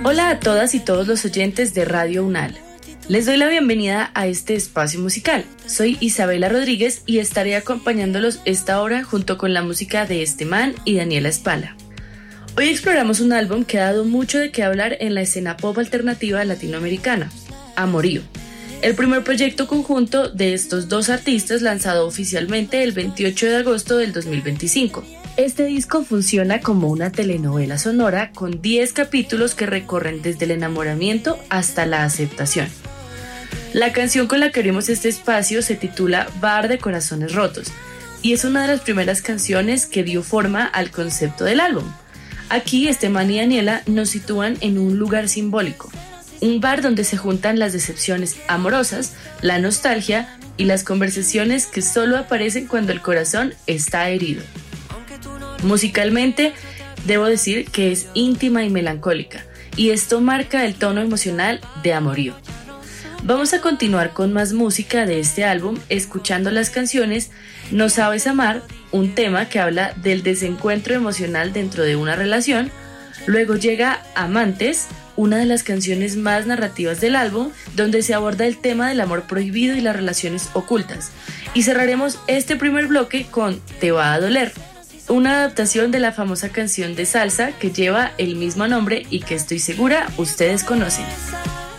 Hola a todas y todos los oyentes de Radio UNAL. Les doy la bienvenida a este espacio musical. Soy Isabela Rodríguez y estaré acompañándolos esta hora junto con la música de Esteban y Daniela Espala. Hoy exploramos un álbum que ha dado mucho de qué hablar en la escena pop alternativa latinoamericana, Amorío, el primer proyecto conjunto de estos dos artistas lanzado oficialmente el 28 de agosto del 2025. Este disco funciona como una telenovela sonora con 10 capítulos que recorren desde el enamoramiento hasta la aceptación. La canción con la que abrimos este espacio se titula Bar de Corazones Rotos y es una de las primeras canciones que dio forma al concepto del álbum. Aquí Esteban y Daniela nos sitúan en un lugar simbólico, un bar donde se juntan las decepciones amorosas, la nostalgia y las conversaciones que solo aparecen cuando el corazón está herido. Musicalmente, debo decir que es íntima y melancólica, y esto marca el tono emocional de Amorío. Vamos a continuar con más música de este álbum, escuchando las canciones No Sabes Amar, un tema que habla del desencuentro emocional dentro de una relación. Luego llega Amantes, una de las canciones más narrativas del álbum, donde se aborda el tema del amor prohibido y las relaciones ocultas. Y cerraremos este primer bloque con Te va a doler, una adaptación de la famosa canción de salsa que lleva el mismo nombre y que estoy segura ustedes conocen.